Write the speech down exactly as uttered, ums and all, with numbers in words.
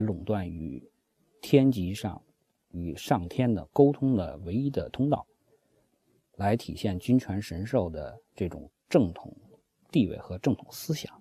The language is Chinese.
垄断与天极上与上天的沟通的唯一的通道，来体现君权神授的这种正统地位和正统思想。